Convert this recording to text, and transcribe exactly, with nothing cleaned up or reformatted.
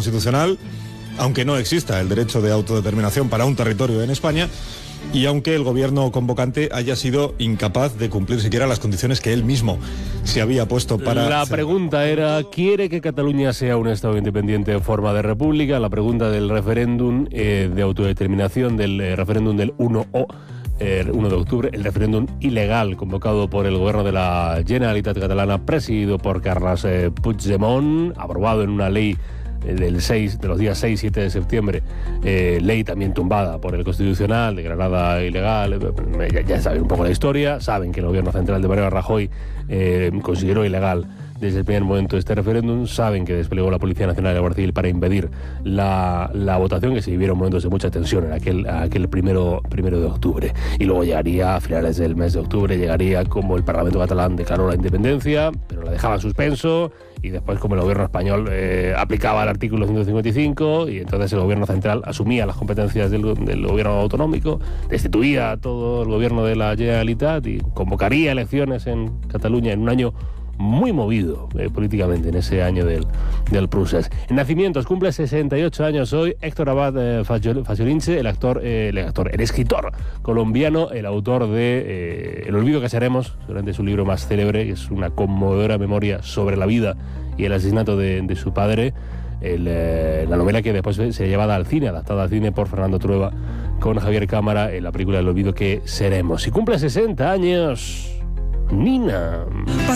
constitucional, aunque no exista el derecho de autodeterminación para un territorio en España, y aunque el gobierno convocante haya sido incapaz de cumplir siquiera las condiciones que él mismo se había puesto para... La pregunta era, ¿quiere que Cataluña sea un Estado independiente en forma de república? La pregunta del referéndum eh, de autodeterminación, del eh, referéndum del uno O, el uno de octubre, el referéndum ilegal convocado por el gobierno de la Generalitat Catalana, presidido por Carles eh, Puigdemont, aprobado en una ley del seis, de los días seis y siete de septiembre, eh, ley también tumbada por el Constitucional, declarada ilegal. Eh, ya, ya saben un poco la historia, saben que el gobierno central de Mariano Rajoy eh, consideró ilegal desde el primer momento este referéndum, saben que desplegó la Policía Nacional y la Guardia Civil para impedir la, la votación, que se vivieron momentos de mucha tensión en aquel, aquel primero, primero de octubre. Y luego llegaría, a finales del mes de octubre, llegaría como el Parlamento catalán declaró la independencia, pero la dejaba en suspenso, y después como el gobierno español eh, aplicaba el artículo ciento cincuenta y cinco, y entonces el gobierno central asumía las competencias del, del gobierno autonómico, destituía a todo el gobierno de la Generalitat y convocaría elecciones en Cataluña en un año muy movido eh, políticamente, en ese año del, del procés. En nacimientos, cumple sesenta y ocho años hoy Héctor Abad eh, Faciolince, el actor, eh, el actor, el escritor colombiano, el autor de eh, El olvido que seremos, seguramente su libro más célebre, que es una conmovedora memoria sobre la vida y el asesinato de, de su padre. El, eh, la novela que después se llevada al cine, adaptada al cine por Fernando Trueba, con Javier Cámara, en la película El olvido que seremos. Y cumple sesenta años Nina.